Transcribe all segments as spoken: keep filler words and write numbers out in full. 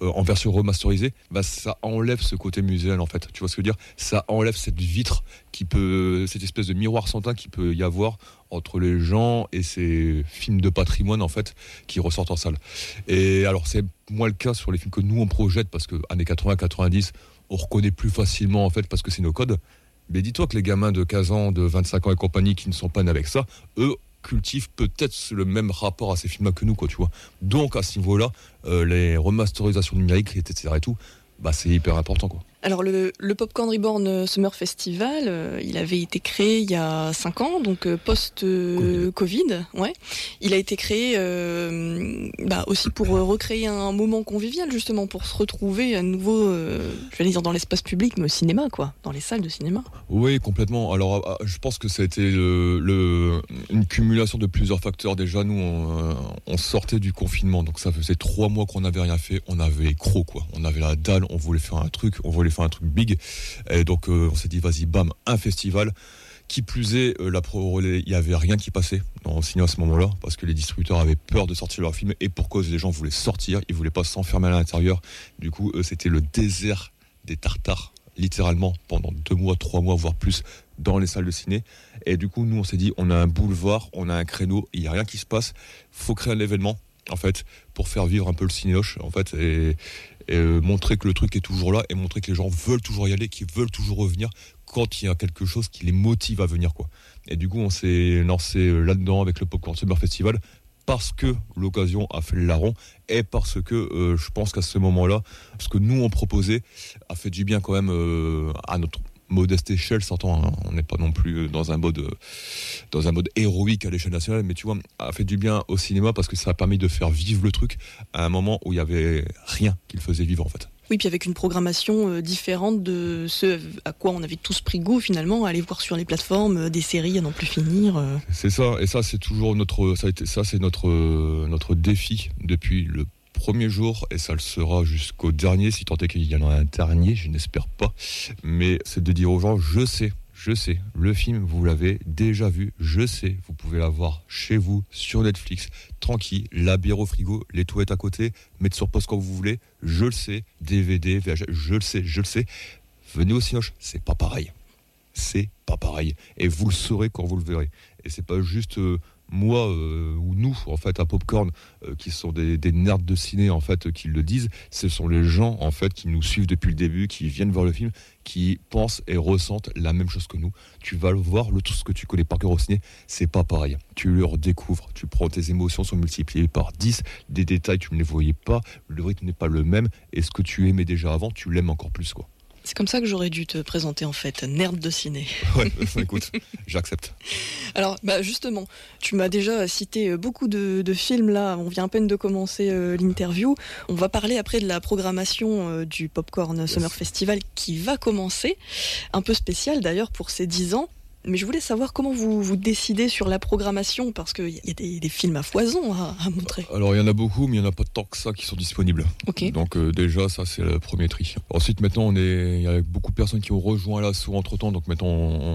euh, en version remasterisée, bah, ça enlève ce côté muséal en fait. Tu vois ce que je veux dire ? Ça enlève cette vitre qui peut, cette espèce de miroir sans teint qui peut y avoir entre les gens et ces films de patrimoine en fait qui ressortent en salle. Et alors c'est moins le cas sur les films que nous on projette parce que années quatre-vingts quatre-vingt-dix, on reconnaît plus facilement en fait parce que c'est nos codes. Mais dis-toi que les gamins de quinze ans, de vingt-cinq ans et compagnie qui ne sont pas nés avec ça, eux cultivent peut-être le même rapport à ces films-là que nous, quoi, tu vois. Donc à ce niveau-là, euh, les remasterisations numériques, et cetera et tout, bah c'est hyper important, quoi. Alors le, le Popcorn Reborn Summer Festival, euh, il avait été créé il y a cinq ans, donc euh, post-Covid. Euh, ouais. Il a été créé euh, bah, aussi pour euh, recréer un moment convivial, justement, pour se retrouver à nouveau, euh, je vais dire dans l'espace public, mais au cinéma, quoi, dans les salles de cinéma. Oui, complètement. Alors je pense que ça a été le, le, une cumulation de plusieurs facteurs. Déjà, nous, on, on sortait du confinement, donc ça faisait trois mois qu'on n'avait rien fait. On avait croc, quoi. On avait la dalle, on voulait faire un truc, on voulait faire un truc big, et donc euh, on s'est dit vas-y bam, un festival. Qui plus est, euh, la pro il y avait rien qui passait dans le cinéma à ce moment-là parce que les distributeurs avaient peur de sortir leurs films et pour cause les gens voulaient sortir, ils voulaient pas s'enfermer à l'intérieur. Du coup euh, c'était le désert des tartares littéralement pendant deux mois, trois mois voire plus dans les salles de ciné. Et du coup nous on s'est dit on a un boulevard, on a un créneau, il y a rien qui se passe, faut créer un événement en fait pour faire vivre un peu le cinéloche en fait et et euh, montrer que le truc est toujours là et montrer que les gens veulent toujours y aller, qu'ils veulent toujours revenir quand il y a quelque chose qui les motive à venir, quoi. Et du coup on s'est lancé là-dedans avec le Popcorn Summer Festival parce que l'occasion a fait le larron et parce que euh, je pense qu'à ce moment-là, ce que nous on proposait a fait du bien quand même euh, à notre modeste échelle, s'entend, hein, on n'est pas non plus dans un mode dans un mode héroïque à l'échelle nationale, mais tu vois, a fait du bien au cinéma parce que ça a permis de faire vivre le truc à un moment où il y avait rien qui le faisait vivre en fait. Oui, puis avec une programmation euh, différente de ce à quoi on avait tous pris goût finalement, à aller voir sur les plateformes euh, des séries à n'en plus finir. Euh. C'est ça, et ça c'est toujours notre, ça, a été, ça c'est notre euh, notre défi depuis le premier jour, et ça le sera jusqu'au dernier, si tant est qu'il y en a un dernier, je n'espère pas, mais c'est de dire aux gens, je sais, je sais, le film, vous l'avez déjà vu, je sais, vous pouvez l'avoir chez vous, sur Netflix, tranquille, la bière au frigo, les toilettes à côté, mettre sur pause quand vous voulez, je le sais, D V D, V H S, je le sais, je le sais, venez au Cinoche, c'est pas pareil, c'est pas pareil, et vous le saurez quand vous le verrez, et c'est pas juste... Euh, moi euh, ou nous en fait à Popcorn euh, qui sont des, des nerds de ciné en fait qui le disent, ce sont les gens en fait qui nous suivent depuis le début, qui viennent voir le film, qui pensent et ressentent la même chose que nous. Tu vas le voir, le tout ce que tu connais par cœur au ciné, c'est pas pareil. Tu le redécouvres, tu prends, tes émotions sont multipliées par dix, des détails tu ne les voyais pas, le rythme n'est pas le même, et ce que tu aimais déjà avant, tu l'aimes encore plus, quoi. C'est comme ça que j'aurais dû te présenter en fait, nerd de ciné. Ouais, écoute, j'accepte. Alors, bah justement, tu m'as déjà cité beaucoup de, de films là, on vient à peine de commencer euh, l'interview. On va parler après de la programmation euh, du Popcorn yes. Summer Festival qui va commencer, un peu spécial d'ailleurs pour ses dix ans. Mais je voulais savoir comment vous vous décidez sur la programmation, parce qu'il y a des, des films à foison à, à montrer. Alors il y en a beaucoup, mais il n'y en a pas tant que ça qui sont disponibles. Okay. Donc euh, déjà, ça c'est le premier tri. Ensuite, maintenant, on est, il y a beaucoup de personnes qui ont rejoint l'assaut entre-temps, donc maintenant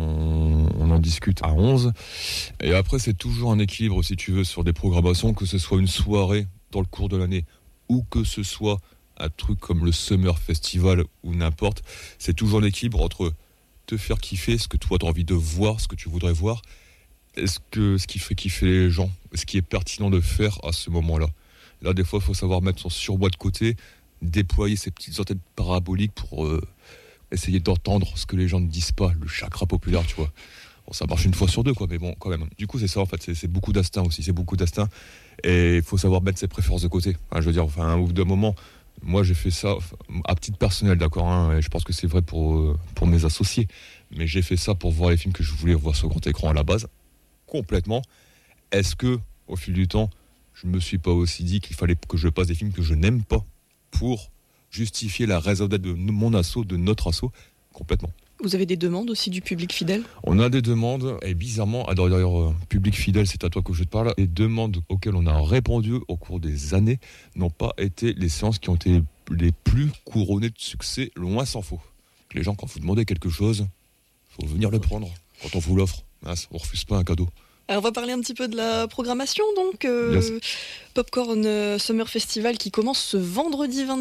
on, on en discute à onze. Et après, c'est toujours un équilibre, si tu veux, sur des programmations, que ce soit une soirée dans le cours de l'année, ou que ce soit un truc comme le Summer Festival, ou n'importe. C'est toujours l'équilibre entre... te faire kiffer ce que toi tu as envie de voir, ce que tu voudrais voir, est-ce que ce qui fait kiffer les gens, ce qui est pertinent de faire à ce moment-là. Là, des fois, il faut savoir mettre son surbois de côté, déployer ses petites antennes paraboliques pour euh, essayer d'entendre ce que les gens ne disent pas, le chakra populaire, tu vois. Bon, ça marche une fois sur deux, quoi, mais bon, quand même. Du coup, c'est ça, en fait, c'est, c'est beaucoup d'instinct aussi, c'est beaucoup d'instinct, et il faut savoir mettre ses préférences de côté. Hein, je veux dire, enfin, au bout d'un moment, moi, j'ai fait ça à titre personnel, d'accord, hein, et je pense que c'est vrai pour, pour mes associés. Mais j'ai fait ça pour voir les films que je voulais voir sur grand écran à la base, complètement. Est-ce que, au fil du temps, je me suis pas aussi dit qu'il fallait que je passe des films que je n'aime pas pour justifier la raison d'être de mon assaut, de notre assaut, complètement. Vous avez des demandes aussi du public fidèle ? On a des demandes, et bizarrement, d'ailleurs, euh, public fidèle, c'est à toi que je te parle, les demandes auxquelles on a répondu au cours des années n'ont pas été les séances qui ont été les plus couronnées de succès, loin s'en faut. Les gens, quand vous demandez quelque chose, il faut venir le prendre. Quand on vous l'offre, mince, on ne refuse pas un cadeau. Alors on va parler un petit peu de la programmation, donc. Euh, yes. Popcorn Summer Festival qui commence ce vendredi vingt